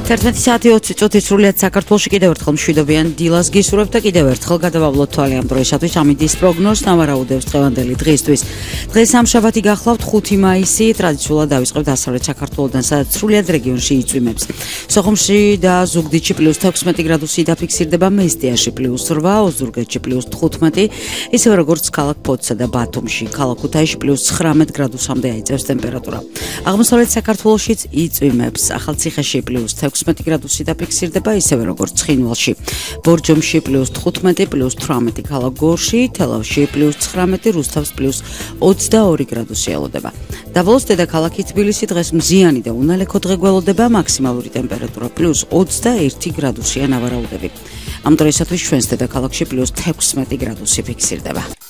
11 საათი 20 წუთი სრულიად საქართველოში კიდევ ერთხელ მშვიდობიან დილას გისურვებთ და კიდევ ერთხელ გადავავლოთ თვალე ამ დროისათვის ამიდის პროგნოზს ნავარაუდევს დღევანდელი დღისთვის. დღეს სამშაბათი გახლავთ 5 მაისი, ტრადიციულად დავიწყებთ დასავლეთ საქართველოდან, სადაც სრულიად რეგიონში იწვიმებს. სოხუმში და ზუგდიდში +16 გრადუსი დაფიქსირდება, მესტიაში +8, ოზურგეთში +15, ისევე როგორც ქალაქ ფოთსა და ბათუმში, ქალაქ ქუთაისში +19 გრადუსამდე აიწევს ტემპერატურა. აღმოსავლეთ საქართველოშიც იწვიმებს, ახალციხეში +16 გრადუსი დაფიქსირდება, ისევე როგორც ცხინვალში. ბორჯომში +15, +18 ქალაქ გორში, თელავში +19, რუსთავს +22 გრადუსი ელოდება. დაბოლოს დედაქალაქი თბილისი დღეს მზიანი და უნალექო დღე გველოდება, მაქსიმალური ტემპერატურა +21 გრადუსია ნავარაუდები. ამ დროისათვის ჩვენს დედაქალაქში +16 გრადუსი ფიქსირდება.